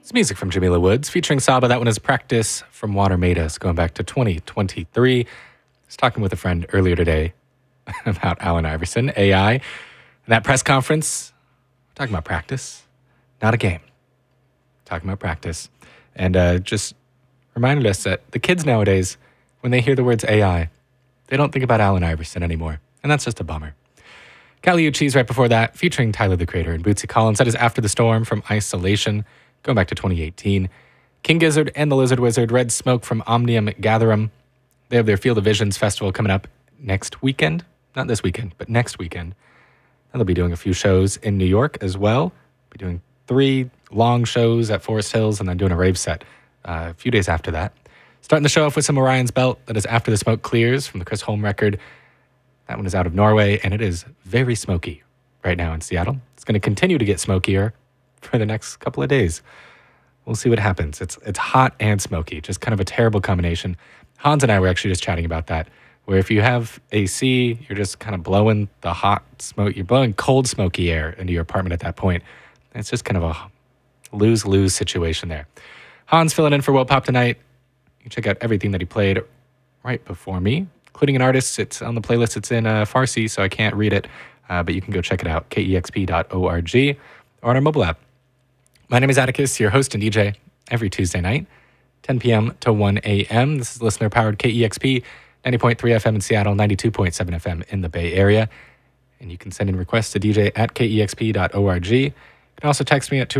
It's music from Jamila Woods featuring Saba. That one is Practice from Water Made Us, going back to 2023. I was talking with a friend earlier today about Allen Iverson, AI. And that press conference, we're talking about practice, not a game. Talking about practice. And just reminded us that the kids nowadays, when they hear the words AI, they don't think about Allen Iverson anymore. And that's just a bummer. Kali Uchis right before that, featuring Tyler, the Creator, and Bootsy Collins. That is After the Storm from Isolation, going back to 2018. King Gizzard and the Lizard Wizard, Red Smoke from Omnium Gatherum. They have their Field of Visions festival coming up next weekend. Not this weekend, but next weekend. And they'll be doing a few shows in New York as well. Be doing 3 long shows at Forest Hills and then doing a rave set a few days after that. Starting the show off with some Orion's Belt. That is After the Smoke Clears from the Chris Holm record. That one is out of Norway, and it is very smoky right now in Seattle. It's going to continue to get smokier for the next couple of days. We'll see what happens. It's hot and smoky, just kind of a terrible combination. Hans and I were actually just chatting about that, where if you have AC, you're just kind of blowing the hot smoke, you're blowing cold, smoky air into your apartment at that point. It's just kind of a lose-lose situation there. Hans filling in for Will Pop tonight. You can check out everything that he played right before me, including an artist. It's on the playlist. It's in Farsi, so I can't read it, but you can go check it out, kexp.org, or on our mobile app. My name is Atticus, your host and DJ, every Tuesday night, 10 p.m. to 1 a.m. This is listener-powered KEXP, 90.3 FM in Seattle, 92.7 FM in the Bay Area. And you can send in requests to DJ at kexp.org. You can also text me at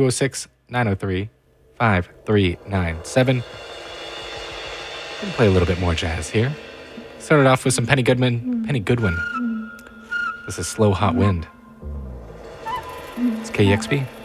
206-903-5397. We'll play a little bit more jazz here. Started off with some Penny Goodwin. This is Slow Hot Wind. It's KEXP.